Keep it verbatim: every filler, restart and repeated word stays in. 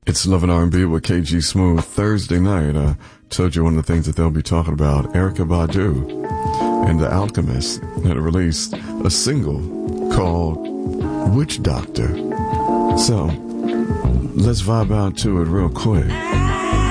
It's Love and R and B with K G Smooth. Thursday night, I told you one of the things that they'll be talking about. Erykah Badu and The Alchemist had released a single called Witch Doctor. So, let's vibe out to it real quick.